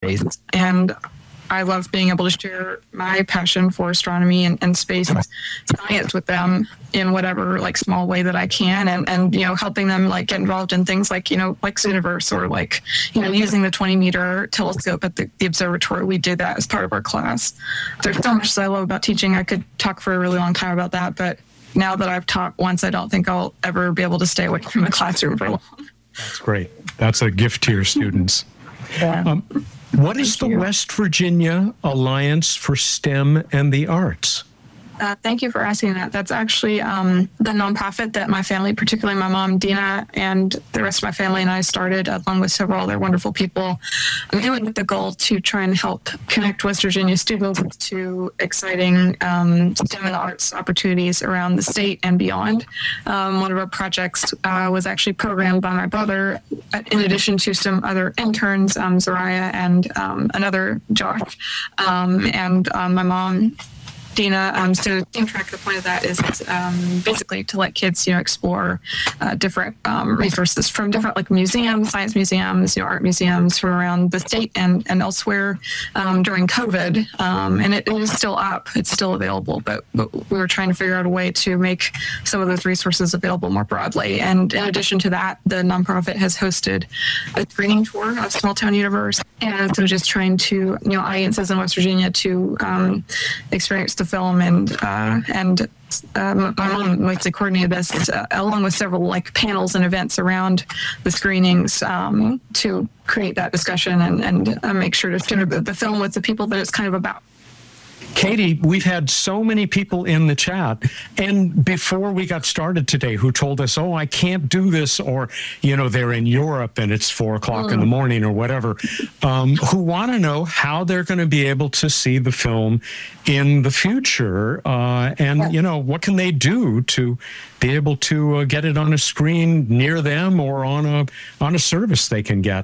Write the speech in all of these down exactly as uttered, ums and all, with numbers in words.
space. And I love being able to share my passion for astronomy and, and space science with them in whatever like small way that I can, and, and you know, helping them like get involved in things like, you know, like Zooniverse, or like, you know, using the twenty meter telescope at the, the observatory. We did that as part of our class. There's so much that I love about teaching. I could talk for a really long time about that, but now that I've taught once, I don't think I'll ever be able to stay away from the classroom for long. That's great. That's a gift to your students. Yeah. Um, what is the West Virginia Alliance for STEM and the Arts? Uh, thank you for asking that. That's actually um, the nonprofit that my family, particularly my mom, Dina, and the rest of my family and I started, along with several other wonderful people, doing with the goal to try and help connect West Virginia students to exciting um, STEM and arts opportunities around the state and beyond. Um, one of our projects uh, was actually programmed by my brother, in addition to some other interns, um, Zariah and um, another Josh, um, and um, my mom, Dina. Um, so Think Track, the point of that is um, basically to let kids, you know, explore uh, different um, resources from different like museums, science museums, you know, art museums from around the state and, and elsewhere um, during COVID. Um, and it, it is still up, it's still available, but, but we were trying to figure out a way to make some of those resources available more broadly. And in addition to that, the nonprofit has hosted a screening tour of Small Town Universe. And so just trying to, you know, audiences in West Virginia to um, experience the film, and uh, and um, my mom mostly coordinated this uh, along with several like panels and events around the screenings um, to create that discussion and and uh, make sure to share the, the film with the people that it's kind of about. Katie, we've had so many people in the chat, and before we got started today, who told us, oh, I can't do this, or, you know, they're in Europe and it's four o'clock mm. in the morning or whatever, um, who want to know how they're going to be able to see the film in the future. Uh, and, yeah. you know, what can they do to be able to uh, get it on a screen near them or on a on a service they can get?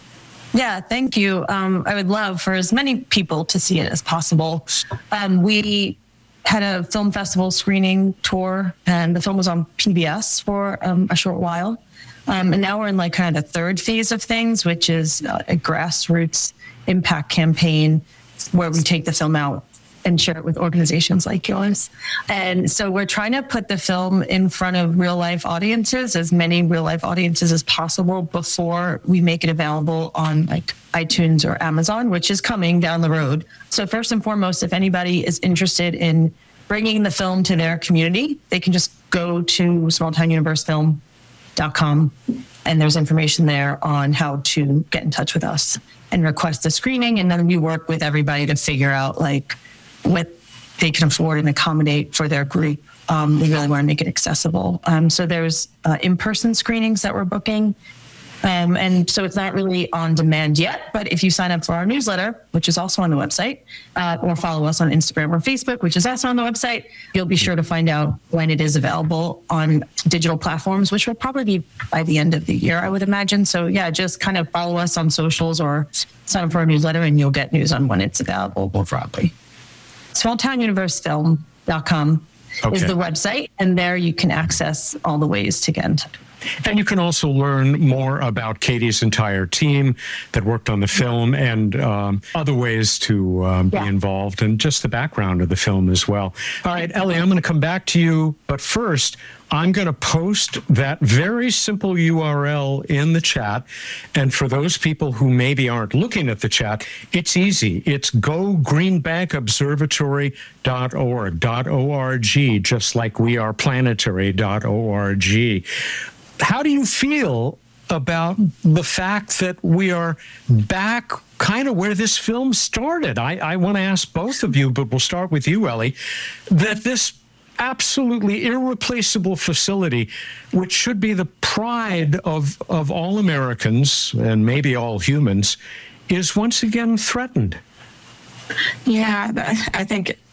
Yeah, thank you. Um, I would love for as many people to see it as possible. Um, we had a film festival screening tour, and the film was on P B S for um, a short while. Um, and now we're in like kind of the third phase of things, which is uh, a grassroots impact campaign where we take the film out and share it with organizations like yours. And so we're trying to put the film in front of real life audiences, as many real life audiences as possible, before we make it available on like iTunes or Amazon, which is coming down the road. So first and foremost, if anybody is interested in bringing the film to their community, they can just go to small town universe film dot com, and there's information there on how to get in touch with us and request a screening. And then we work with everybody to figure out like what they can afford and accommodate for their group. Um, we really want to make it accessible. Um, so there's uh, in-person screenings that we're booking. Um, and so it's not really on demand yet, but if you sign up for our newsletter, which is also on the website, uh, or follow us on Instagram or Facebook, which is also on the website, you'll be sure to find out when it is available on digital platforms, which will probably be by the end of the year, I would imagine. So yeah, just kind of follow us on socials or sign up for our newsletter and you'll get news on when it's available more broadly. small town universe film dot com okay. is the website, and there you can access all the ways to get in touch. And you can also learn more about Katie's entire team that worked on the film, and um, other ways to um, yeah. be involved, and just the background of the film as well. All right, Ellie, I'm going to come back to you, but first, I'm going to post that very simple U R L in the chat. And for those people who maybe aren't looking at the chat, it's easy. It's go green bank observatory dot org, .org, just like we are planetary dot org. How do you feel about the fact that we are back kind of where this film started? I, I want to ask both of you, but we'll start with you, Ellie, that this absolutely irreplaceable facility, which should be the pride of, of all Americans and maybe all humans, is once again threatened. Yeah, I think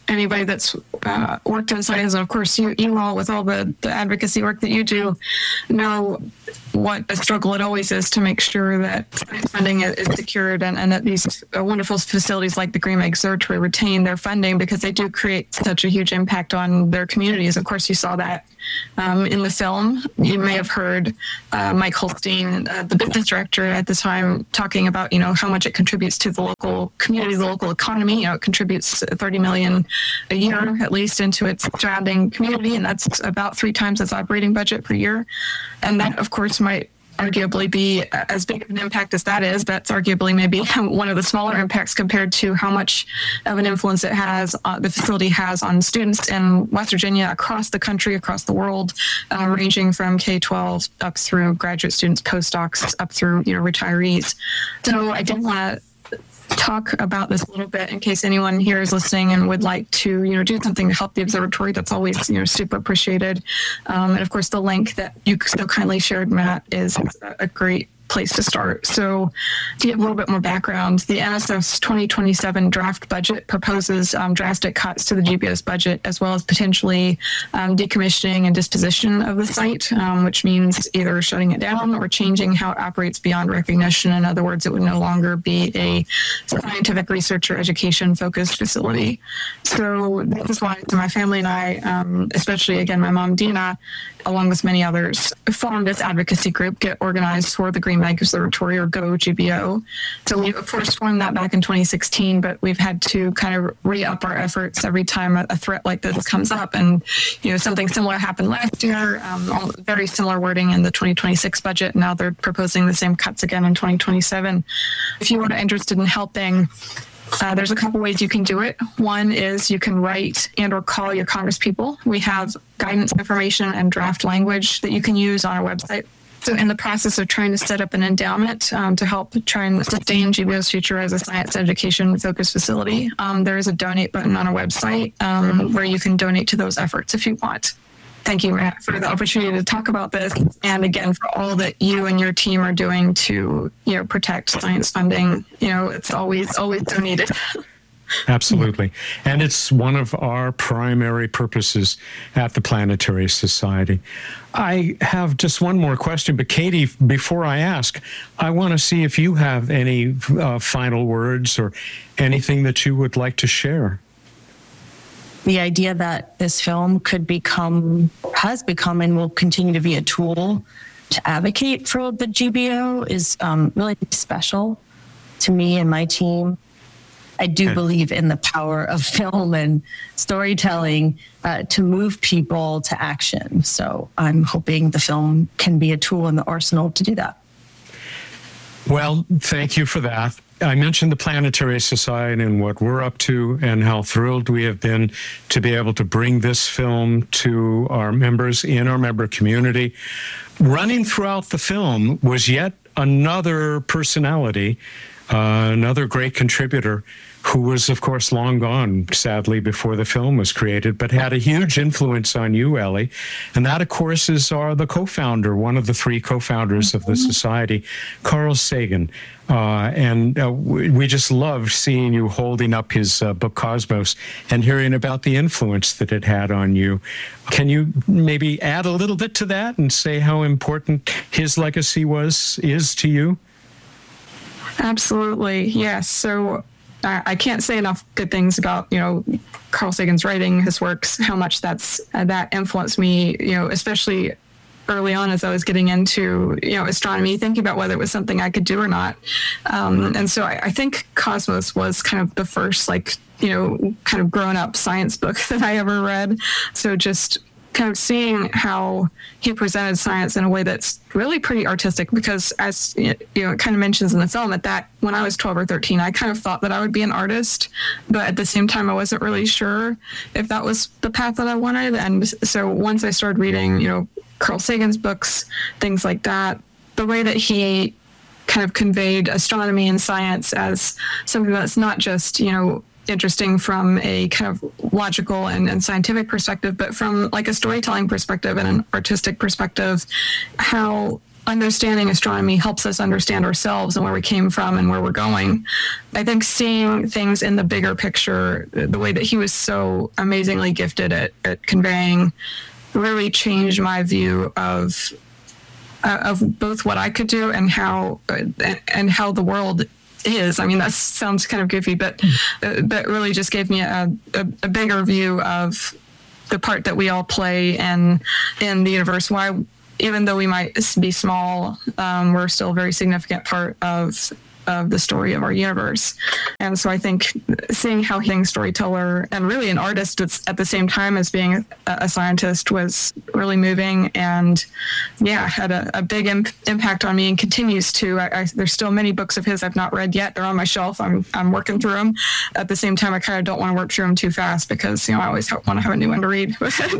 anybody that's uh, worked in science, and of course you, you all with all the, the advocacy work that you do, know what a struggle it always is to make sure that funding is secured and, and that these wonderful facilities like the Green Bay Observatory retain their funding, because they do create such a huge impact on their communities. Of course, you saw that um, in the film. You may have heard uh, Mike Holstein, uh, the business director at the time, talking about, you know, how much it contributes to the local community, the local economy. You know, it contributes thirty million a year at least into its surrounding community, and that's about three times its operating budget per year. And that, of course, might arguably be as big of an impact as that is. That's arguably maybe one of the smaller impacts compared to how much of an influence it has, uh, the facility has on students in West Virginia, across the country, across the world, uh, ranging from K twelve up through graduate students, postdocs, up through, you know, retirees. So I did want to talk about this a little bit in case anyone here is listening and would like to, you know, do something to help the observatory. That's always, you know, super appreciated. Um, and of course, the link that you so kindly shared, Matt, is a great place to start. So to give a little bit more background, the N S F's twenty twenty-seven draft budget proposes um, drastic cuts to the G B O's budget, as well as potentially um, decommissioning and disposition of the site, um, which means either shutting it down or changing how it operates beyond recognition. In other words, it would no longer be a scientific research or education focused facility. So this is why my family and I, um, especially again, my mom, Dina, along with many others, formed this advocacy group, Get Organized for the Green Bay Observatory, or GO G B O. So we, of course, formed that back in twenty sixteen, but we've had to kind of re-up our efforts every time a, a threat like this comes up. And, you know, something similar happened last year, um, very similar wording in the twenty twenty-six budget. Now they're proposing the same cuts again in twenty twenty-seven. If you are interested in helping, Uh, there's a couple ways you can do it. One is you can write and or call your congresspeople. We have guidance information and draft language that you can use on our website. So in the process of trying to set up an endowment um, to help try and sustain G B O's future as a science education focused facility, um, there is a donate button on our website um, where you can donate to those efforts if you want. Thank you, Matt, for the opportunity to talk about this. And again, for all that you and your team are doing to, you know, protect science funding. You know, it's always, always so needed. Absolutely. And it's one of our primary purposes at the Planetary Society. I have just one more question, but Katie, before I ask, I want to see if you have any uh, final words or anything that you would like to share. The idea that this film could become, has become, and will continue to be a tool to advocate for the G B O is um, really special to me and my team. I do okay. believe in the power of film and storytelling uh, to move people to action. So I'm hoping the film can be a tool in the arsenal to do that. Well, thank you for that. I mentioned the Planetary Society and what we're up to and how thrilled we have been to be able to bring this film to our members in our member community. Running throughout the film was yet another personality, uh, another great contributor who was, of course, long gone, sadly, before the film was created, but had a huge influence on you, Ellie. And that, of course, is our, the co-founder, one of the three co-founders of the Society, Carl Sagan. Uh, and uh, we, we just loved seeing you holding up his uh, book Cosmos and hearing about the influence that it had on you. Can you maybe add a little bit to that and say how important his legacy was, is to you? Absolutely, yes. So I can't say enough good things about, you know, Carl Sagan's writing, his works, how much that's uh, that influenced me, you know, especially early on as I was getting into, you know, astronomy, thinking about whether it was something I could do or not. Um, and so I, I think Cosmos was kind of the first, like, you know, kind of grown up science book that I ever read. So just kind of seeing how he presented science in a way that's really pretty artistic, because as you know, it kind of mentions in the film that, that when I was twelve or thirteen, I kind of thought that I would be an artist, but at the same time, I wasn't really sure if that was the path that I wanted. And so once I started reading, you know, Carl Sagan's books, things like that, the way that he kind of conveyed astronomy and science as something that's not just, you know, interesting from a kind of logical and, and scientific perspective, but from like a storytelling perspective and an artistic perspective, how understanding astronomy helps us understand ourselves and where we came from and where we're going. I think seeing things in the bigger picture, the way that he was so amazingly gifted at, at conveying, really changed my view of uh, of both what I could do and how uh, and how the world is. I mean, that sounds kind of goofy, but uh, but really just gave me a, a, a bigger view of the part that we all play in in the universe. Why, even though we might be small, um, we're still a very significant part of of the story of our universe. And so I think seeing how being a storyteller and really an artist at the same time as being a, a scientist was really moving, and yeah, had a, a big imp- impact on me and continues to. I, I, there's still many books of his I've not read yet. They're on my shelf. I'm I'm working through them. At the same time, I kind of don't want to work through them too fast because, you know, I always want to have a new one to read.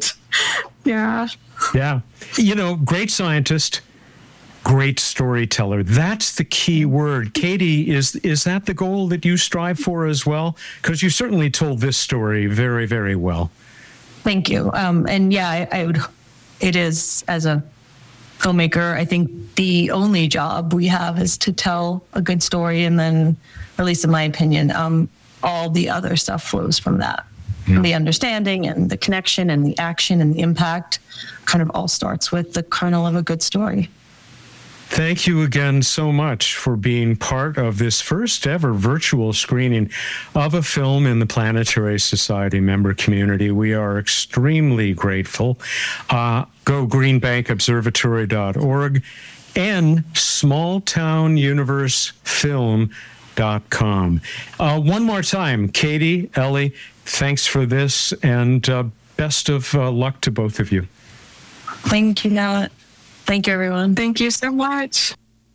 yeah. Yeah. You know, great scientist, great storyteller. That's the key word. Katie, is is that the goal that you strive for as well? Because you certainly told this story very, very well. Thank you. Um, and yeah, I, I would. It is, as a filmmaker, I think the only job we have is to tell a good story, and then, or at least in my opinion, um, all the other stuff flows from that. Yeah. The understanding and the connection and the action and the impact kind of all starts with the kernel of a good story. Thank you again so much for being part of this first ever virtual screening of a film in the Planetary Society member community. We are extremely grateful. Uh, go green bank observatory dot org and small town universe film dot com. Uh, one more time, Katie, Ellie, thanks for this, and uh, best of uh, luck to both of you. Thank you, Nat. Thank you, everyone. Thank you so much.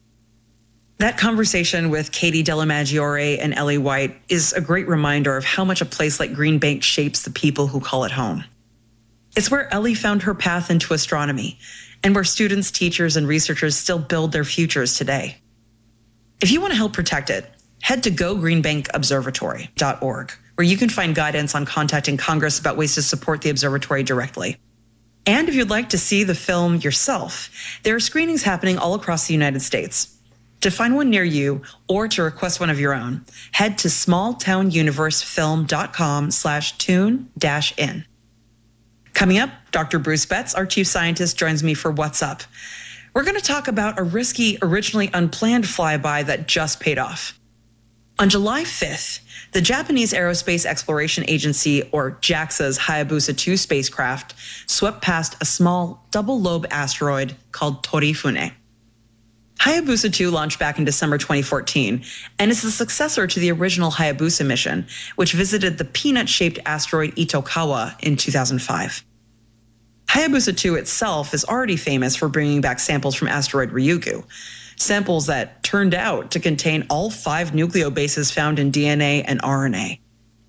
That conversation with Katie Dellamaggiore and Ellie White is a great reminder of how much a place like Green Bank shapes the people who call it home. It's where Ellie found her path into astronomy, and where students, teachers, and researchers still build their futures today. If you want to help protect it, head to go green bank observatory dot org, where you can find guidance on contacting Congress about ways to support the observatory directly. And if you'd like to see the film yourself, there are screenings happening all across the United States. To find one near you or to request one of your own, head to small town universe film dot com slash tune dash in. Coming up, Doctor Bruce Betts, our chief scientist, joins me for What's Up. We're going to talk about a risky, originally unplanned flyby that just paid off. On July fifth, the Japanese Aerospace Exploration Agency, or JAXA's Hayabusa two spacecraft, swept past a small double-lobe asteroid called Torifune. Hayabusa two launched back in December twenty fourteen, and is the successor to the original Hayabusa mission, which visited the peanut-shaped asteroid Itokawa in two thousand five. Hayabusa two itself is already famous for bringing back samples from asteroid Ryugu, samples that turned out to contain all five nucleobases found in D N A and R N A.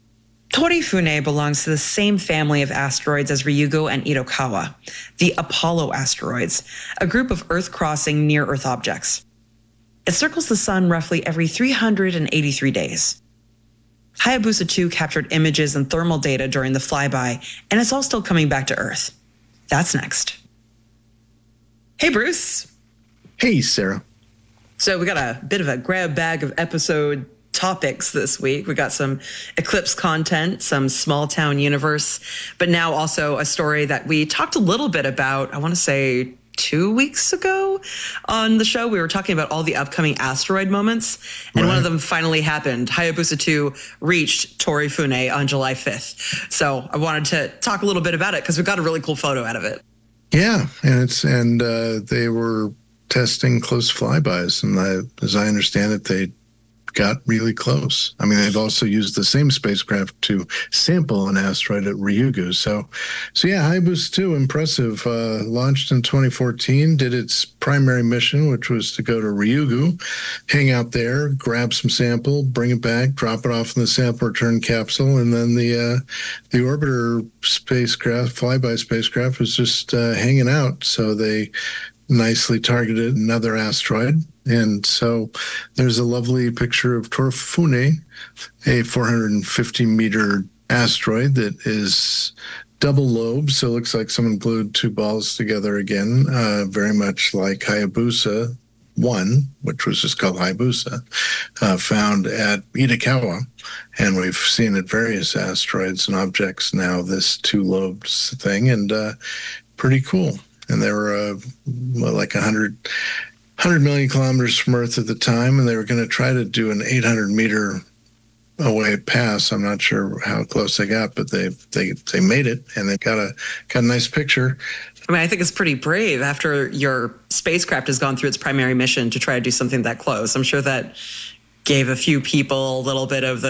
Torifune belongs to the same family of asteroids as Ryugu and Itokawa, the Apollo asteroids, a group of Earth-crossing near-Earth objects. It circles the sun roughly every three hundred eighty-three days. Hayabusa two captured images and thermal data during the flyby, and it's all still coming back to Earth. That's next. Hey, Bruce. Hey, Sarah. So we got a bit of a grab bag of episode topics this week. We got some Eclipse content, some small town universe, but now also a story that we talked a little bit about, I want to say two weeks ago on the show. We were talking about all the upcoming asteroid moments, and right. One of them finally happened. Hayabusa two reached Torifune on July fifth. So I wanted to talk a little bit about it because we got a really cool photo out of it. Yeah, and it's and uh, they were testing close flybys, and I, as I understand it, they got really close. I mean, they've also used the same spacecraft to sample an asteroid at Ryugu. So, so yeah, Hayabusa two, impressive. Uh, launched in twenty fourteen, did its primary mission, which was to go to Ryugu, hang out there, grab some sample, bring it back, drop it off in the sample return capsule, and then the uh, the orbiter spacecraft, flyby spacecraft, was just uh, hanging out. So they nicely targeted another asteroid. And so there's a lovely picture of Torifune, a four hundred fifty meter asteroid that is double lobe, so it looks like someone glued two balls together again, uh, very much like Hayabusa one, which was just called Hayabusa, uh, found at Itokawa. And we've seen at various asteroids and objects now this two-lobed thing, and uh, pretty cool. And they were uh, well, like one hundred, one hundred million kilometers from Earth at the time, and they were going to try to do an eight hundred meter away pass. I'm not sure how close they got, but they they they made it, and they got a got a nice picture. I mean, I think it's pretty brave after your spacecraft has gone through its primary mission to try to do something that close. I'm sure that gave a few people a little bit of the